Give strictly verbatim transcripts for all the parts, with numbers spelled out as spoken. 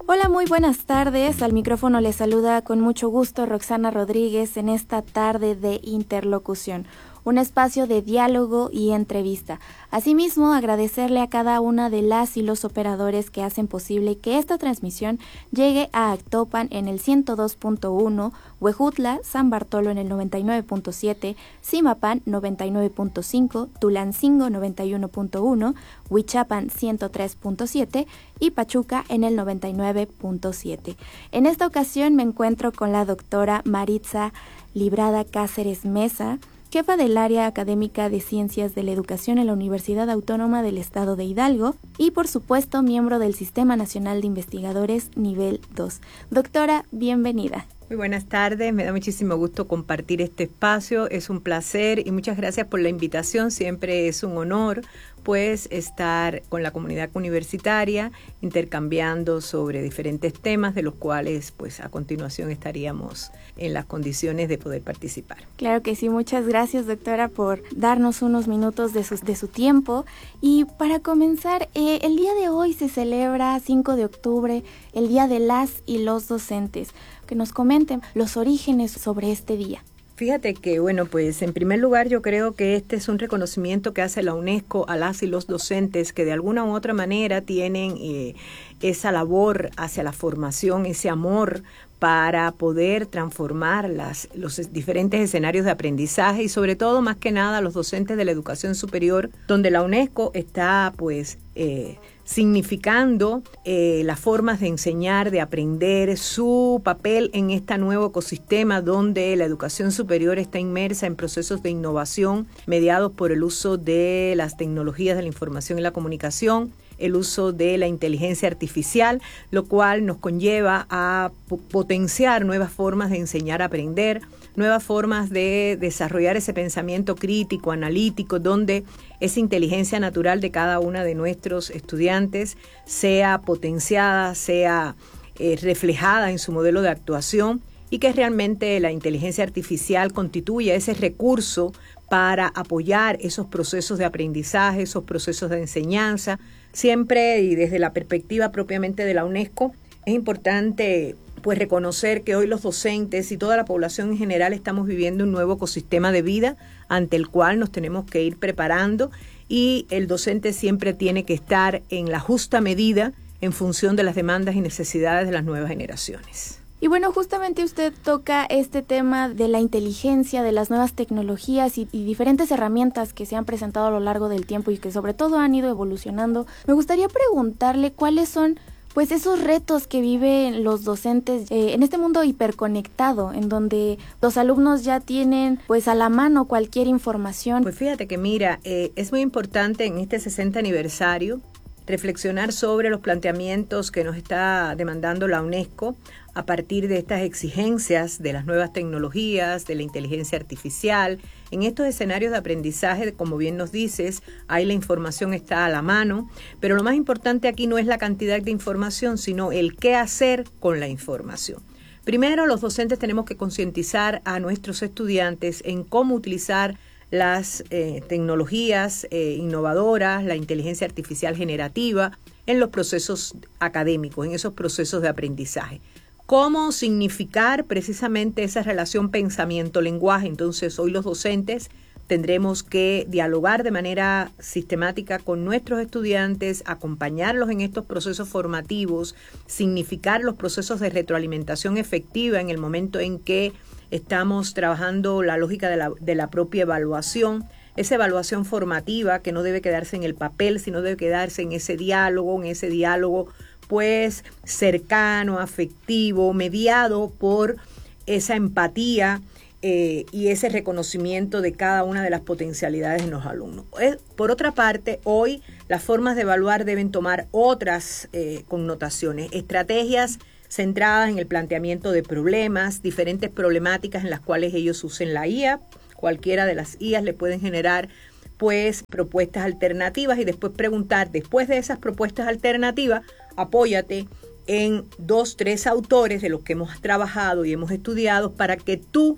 Hola, muy buenas tardes. Al micrófono les saluda con mucho gusto Roxana Rodríguez en esta tarde de interlocución, un espacio de diálogo y entrevista. Asimismo, agradecerle a cada una de las y los operadores que hacen posible que esta transmisión llegue a Actopan en el ciento dos punto uno, Huejutla, San Bartolo en el noventa y nueve punto siete, Zimapán noventa y nueve punto cinco, Tulancingo noventa y uno punto uno, Huichapan ciento tres punto siete y Pachuca en el noventa y nueve punto siete. En esta ocasión me encuentro con la doctora Maritza Librada Cáceres Mesa, jefa del área académica de Ciencias de la Educación en la Universidad Autónoma del Estado de Hidalgo y, por supuesto, miembro del Sistema Nacional de Investigadores Nivel dos. Doctora, bienvenida. Muy buenas tardes, me da muchísimo gusto compartir este espacio, es un placer y muchas gracias por la invitación, siempre es un honor pues estar con la comunidad universitaria intercambiando sobre diferentes temas de los cuales pues a continuación estaríamos en las condiciones de poder participar. Claro que sí, muchas gracias doctora por darnos unos minutos de su, de su tiempo y para comenzar, eh, el día de hoy se celebra cinco de octubre, el Día de las y los Docentes. Que nos comenten los orígenes sobre este día. Fíjate que, bueno, pues en primer lugar yo creo que este es un reconocimiento que hace la UNESCO a las y los docentes que de alguna u otra manera tienen eh, esa labor hacia la formación, ese amor para poder transformar las, los diferentes escenarios de aprendizaje y sobre todo, más que nada, los docentes de la educación superior, donde la UNESCO está, pues, eh, significando eh, las formas de enseñar, de aprender, su papel en este nuevo ecosistema donde la educación superior está inmersa en procesos de innovación mediados por el uso de las tecnologías de la información y la comunicación, el uso de la inteligencia artificial, lo cual nos conlleva a potenciar nuevas formas de enseñar a aprender, nuevas formas de desarrollar ese pensamiento crítico, analítico, donde esa inteligencia natural de cada una de nuestros estudiantes sea potenciada, sea eh, reflejada en su modelo de actuación y que realmente la inteligencia artificial constituya ese recurso para apoyar esos procesos de aprendizaje, esos procesos de enseñanza. Siempre y desde la perspectiva propiamente de la UNESCO, es importante pues reconocer que hoy los docentes y toda la población en general estamos viviendo un nuevo ecosistema de vida ante el cual nos tenemos que ir preparando y el docente siempre tiene que estar en la justa medida en función de las demandas y necesidades de las nuevas generaciones. Y bueno, justamente usted toca este tema de la inteligencia, de las nuevas tecnologías y, y diferentes herramientas que se han presentado a lo largo del tiempo y que sobre todo han ido evolucionando. Me gustaría preguntarle cuáles son pues esos retos que viven los docentes eh, en este mundo hiperconectado, en donde los alumnos ya tienen pues a la mano cualquier información. Pues fíjate que mira, eh, es muy importante en este sesenta aniversario reflexionar sobre los planteamientos que nos está demandando la UNESCO a partir de estas exigencias de las nuevas tecnologías, de la inteligencia artificial. En estos escenarios de aprendizaje, como bien nos dices, ahí la información está a la mano, pero lo más importante aquí no es la cantidad de información, sino el qué hacer con la información. Primero, los docentes tenemos que concientizar a nuestros estudiantes en cómo utilizar las eh, tecnologías eh, innovadoras, la inteligencia artificial generativa en los procesos académicos, en esos procesos de aprendizaje. Cómo significar precisamente esa relación pensamiento-lenguaje. Entonces, hoy los docentes tendremos que dialogar de manera sistemática con nuestros estudiantes, acompañarlos en estos procesos formativos, significar los procesos de retroalimentación efectiva en el momento en que estamos trabajando la lógica de la, de la propia evaluación, esa evaluación formativa que no debe quedarse en el papel, sino debe quedarse en ese diálogo, en ese diálogo pues cercano, afectivo, mediado por esa empatía eh, y ese reconocimiento de cada una de las potencialidades de los alumnos. Eh, por otra parte, hoy las formas de evaluar deben tomar otras eh, connotaciones, estrategias centradas en el planteamiento de problemas, diferentes problemáticas en las cuales ellos usen la I A. Cualquiera de las I As le pueden generar pues propuestas alternativas y después preguntar, después de esas propuestas alternativas, apóyate en dos, tres autores de los que hemos trabajado y hemos estudiado para que tú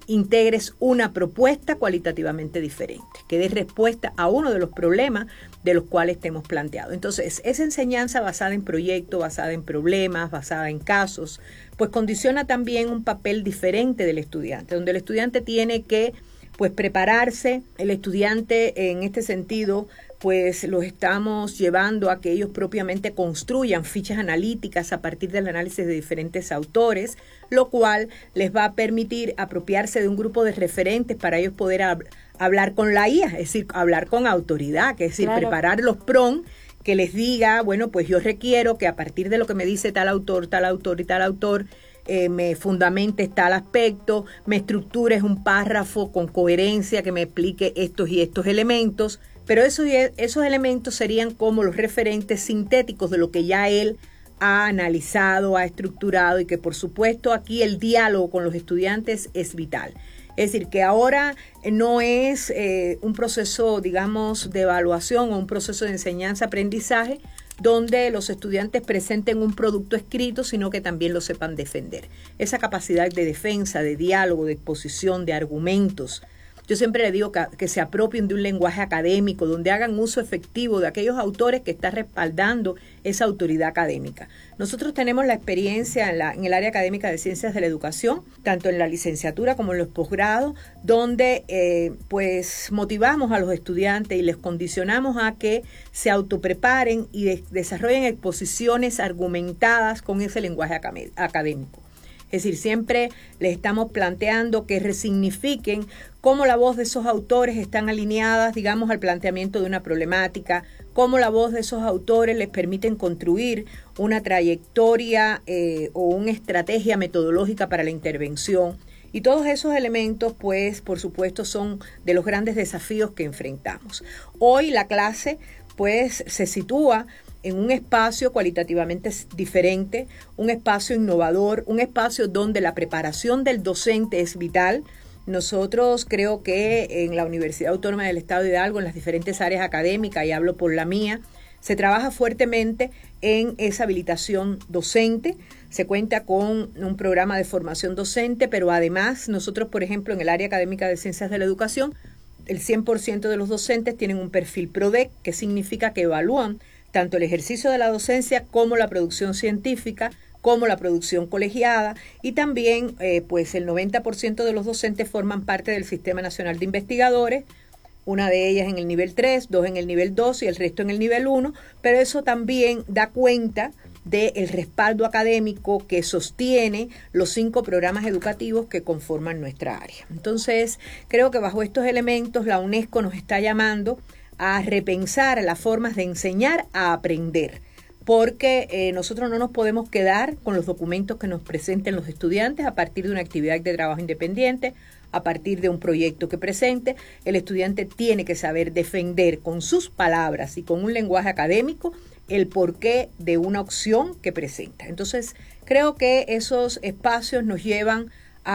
integres una propuesta cualitativamente diferente, que dé respuesta a uno de los problemas de los cuales te hemos planteado. Entonces, esa enseñanza basada en proyectos, basada en problemas, basada en casos, pues condiciona también un papel diferente del estudiante, donde el estudiante tiene que pues prepararse. El estudiante en este sentido pues los estamos llevando a que ellos propiamente construyan fichas analíticas a partir del análisis de diferentes autores, lo cual les va a permitir apropiarse de un grupo de referentes para ellos poder hab- hablar con la I A, es decir, hablar con autoridad, que es decir, claro, preparar los PROM que les diga, bueno, pues yo requiero que a partir de lo que me dice tal autor, tal autor y tal autor, eh, me fundamentes tal aspecto, me estructures un párrafo con coherencia que me explique estos y estos elementos. Pero esos, esos elementos serían como los referentes sintéticos de lo que ya él ha analizado, ha estructurado, y que por supuesto aquí el diálogo con los estudiantes es vital. Es decir, que ahora no es eh, un proceso, digamos, de evaluación o un proceso de enseñanza-aprendizaje donde los estudiantes presenten un producto escrito, sino que también lo sepan defender. Esa capacidad de defensa, de diálogo, de exposición, de argumentos. Yo siempre le digo que, que se apropien de un lenguaje académico, donde hagan uso efectivo de aquellos autores que están respaldando esa autoridad académica. Nosotros tenemos la experiencia en, la, en el área académica de ciencias de la educación, tanto en la licenciatura como en los posgrados, donde eh, pues motivamos a los estudiantes y les condicionamos a que se autopreparen y de, desarrollen exposiciones argumentadas con ese lenguaje acad- académico. Es decir, siempre les estamos planteando que resignifiquen cómo la voz de esos autores están alineadas, digamos, al planteamiento de una problemática, cómo la voz de esos autores les permiten construir una trayectoria eh, o una estrategia metodológica para la intervención. Y todos esos elementos, pues, por supuesto, son de los grandes desafíos que enfrentamos. Hoy la clase, pues, se sitúa en un espacio cualitativamente diferente, un espacio innovador, un espacio donde la preparación del docente es vital. Nosotros creo que en la Universidad Autónoma del Estado de Hidalgo, en las diferentes áreas académicas, y hablo por la mía, se trabaja fuertemente en esa habilitación docente. Se cuenta con un programa de formación docente, pero además nosotros, por ejemplo, en el área académica de ciencias de la educación, el cien por ciento de los docentes tienen un perfil PRODEC, que significa que evalúan tanto el ejercicio de la docencia como la producción científica, como la producción colegiada, y también eh, pues el noventa por ciento de los docentes forman parte del Sistema Nacional de Investigadores, una de ellas en el nivel tres, dos en el nivel dos y el resto en el nivel uno, pero eso también da cuenta del respaldo académico que sostiene los cinco programas educativos que conforman nuestra área. Entonces, creo que bajo estos elementos la UNESCO nos está llamando a repensar las formas de enseñar a aprender, porque eh, nosotros no nos podemos quedar con los documentos que nos presenten los estudiantes a partir de una actividad de trabajo independiente, a partir de un proyecto que presente. El estudiante tiene que saber defender con sus palabras y con un lenguaje académico el porqué de una opción que presenta. Entonces, creo que esos espacios nos llevan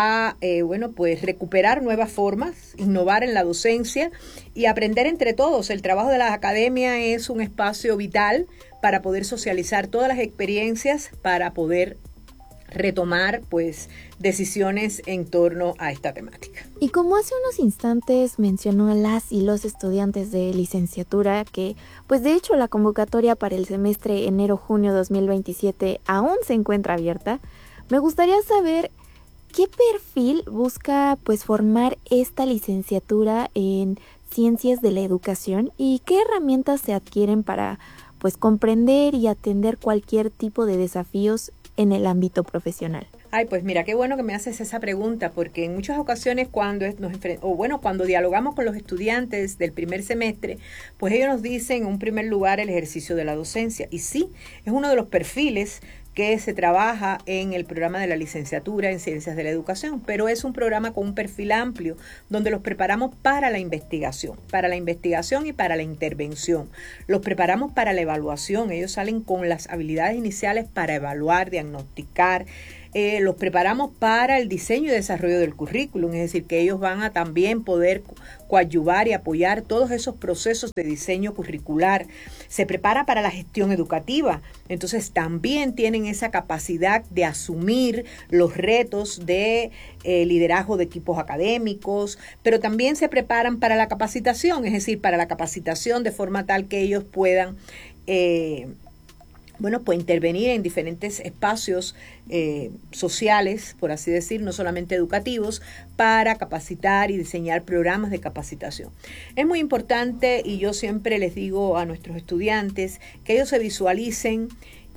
a eh, bueno, pues recuperar nuevas formas, innovar en la docencia y aprender entre todos. El trabajo de la academia es un espacio vital para poder socializar todas las experiencias, para poder retomar pues decisiones en torno a esta temática. Y como hace unos instantes mencionó a las y los estudiantes de licenciatura, que pues de hecho la convocatoria para el semestre enero-junio dos mil veintisiete aún se encuentra abierta, me gustaría saber ¿qué perfil busca pues formar esta licenciatura en ciencias de la educación y qué herramientas se adquieren para pues comprender y atender cualquier tipo de desafíos en el ámbito profesional? Ay, pues mira, qué bueno que me haces esa pregunta, porque en muchas ocasiones cuando nos enfrent- o bueno, cuando dialogamos con los estudiantes del primer semestre, pues ellos nos dicen en un primer lugar el ejercicio de la docencia. Y sí, es uno de los perfiles que se trabaja en el programa de la licenciatura en Ciencias de la Educación, pero es un programa con un perfil amplio donde los preparamos para la investigación, para la investigación y para la intervención. Los preparamos para la evaluación, ellos salen con las habilidades iniciales para evaluar, diagnosticar, eh, los preparamos para el diseño y desarrollo del currículum, es decir, que ellos van a también poder coadyuvar y apoyar todos esos procesos de diseño curricular. Se prepara para la gestión educativa, entonces también tienen esa capacidad de asumir los retos de eh, liderazgo de equipos académicos, pero también se preparan para la capacitación, es decir, para la capacitación de forma tal que ellos puedan eh, bueno, pues intervenir en diferentes espacios eh, sociales, por así decir, no solamente educativos, para capacitar y diseñar programas de capacitación. Es muy importante, y yo siempre les digo a nuestros estudiantes, que ellos se visualicen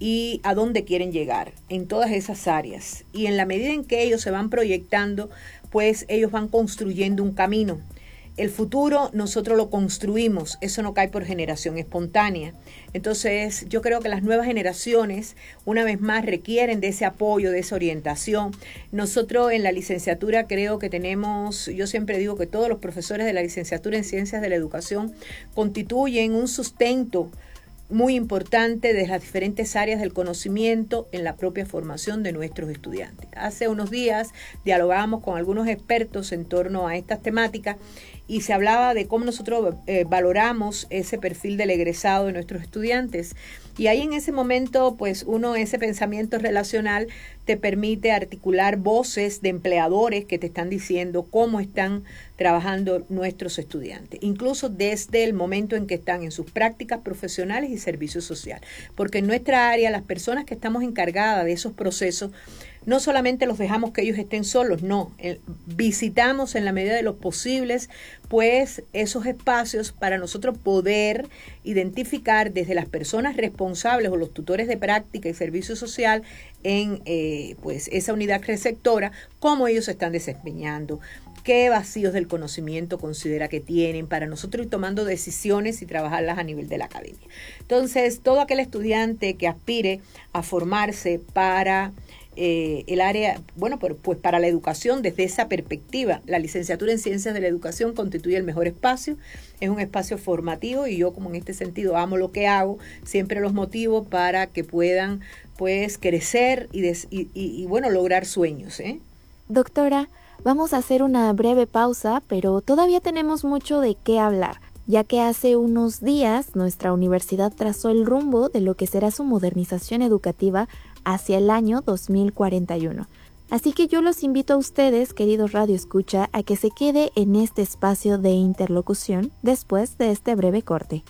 y a dónde quieren llegar en todas esas áreas. Y en la medida en que ellos se van proyectando, pues ellos van construyendo un camino. El futuro nosotros lo construimos, eso no cae por generación espontánea. Entonces yo creo que las nuevas generaciones una vez más requieren de ese apoyo, de esa orientación. Nosotros en la licenciatura creo que tenemos, yo siempre digo que todos los profesores de la licenciatura en Ciencias de la Educación constituyen un sustento muy importante de las diferentes áreas del conocimiento en la propia formación de nuestros estudiantes. Hace unos días dialogábamos con algunos expertos en torno a estas temáticas y se hablaba de cómo nosotros eh, valoramos ese perfil del egresado de nuestros estudiantes. Y ahí en ese momento, pues uno, ese pensamiento relacional te permite articular voces de empleadores que te están diciendo cómo están trabajando nuestros estudiantes, incluso desde el momento en que están en sus prácticas profesionales y servicio social. Porque en nuestra área, las personas que estamos encargadas de esos procesos, no solamente los dejamos que ellos estén solos, no, eh, visitamos en la medida de los posibles, pues esos espacios para nosotros poder identificar desde las personas responsables o los tutores de práctica y servicio social en eh, pues esa unidad receptora, cómo ellos se están desempeñando, qué vacíos del conocimiento considera que tienen, para nosotros ir tomando decisiones y trabajarlas a nivel de la academia. Entonces, todo aquel estudiante que aspire a formarse para Eh, el área, bueno, pues, pues para la educación desde esa perspectiva, la licenciatura en Ciencias de la Educación constituye el mejor espacio, es un espacio formativo y yo como en este sentido amo lo que hago, siempre los motivo para que puedan pues crecer y, des, y, y, y bueno, lograr sueños. ¿eh? Doctora, vamos a hacer una breve pausa, pero todavía tenemos mucho de qué hablar, ya que hace unos días nuestra universidad trazó el rumbo de lo que será su modernización educativa hacia el año dos mil cuarenta y uno. Así que yo los invito a ustedes, queridos Radio Escucha, a que se quede en este espacio de interlocución después de este breve corte.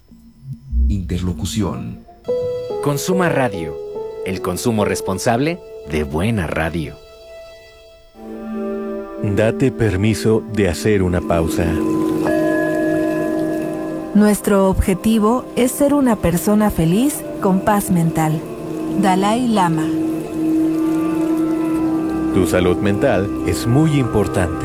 Interlocución. Consuma Radio, el consumo responsable de buena radio. Date permiso de hacer una pausa. Nuestro objetivo es ser una persona feliz con paz mental. Dalai Lama. Tu salud mental es muy importante.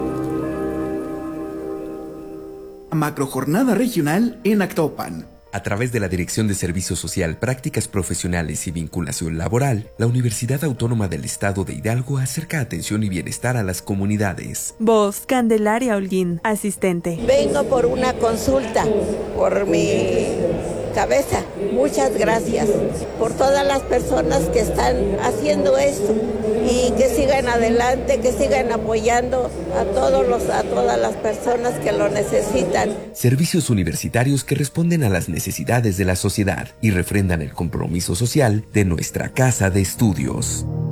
Macrojornada regional en Actopan. A través de la Dirección de Servicio Social, Prácticas Profesionales y Vinculación Laboral, la Universidad Autónoma del Estado de Hidalgo acerca atención y bienestar a las comunidades. Voz, Candelaria Holguín, asistente. Vengo por una consulta, por mi cabeza. Muchas gracias por todas las personas que están haciendo esto y que sigan adelante, que sigan apoyando a todos los, a todas las personas que lo necesitan. Servicios universitarios que responden a las necesidades de la sociedad y refrendan el compromiso social de nuestra casa de estudios.